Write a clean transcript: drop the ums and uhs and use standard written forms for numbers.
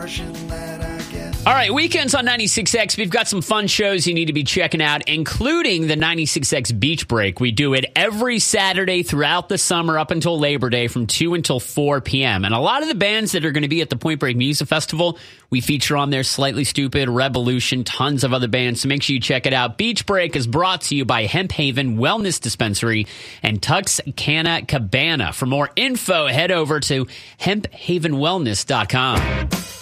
All right, weekends on 96X, we've got some fun shows you need to be checking out, including the 96X Beach Break. We do it every Saturday throughout the summer up until Labor Day from 2 until 4 p.m. And a lot of the bands that are going to be at the Point Break Music Festival, we feature on there Slightly Stoopid, Revolution, tons of other bands. So make sure you check it out. Beach Break is brought to you by Hemp Haven Wellness Dispensary and Tuxcana Cabana. For more info, head over to hemphavenwellness.com.